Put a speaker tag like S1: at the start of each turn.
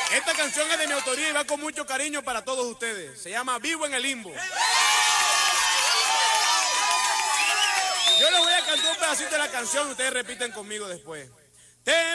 S1: Esta canción es de mi autoría y va con mucho cariño para todos ustedes. Se llama Vivo en el Limbo. Yo les voy a cantar un pedacito de la canción y ustedes repiten conmigo después.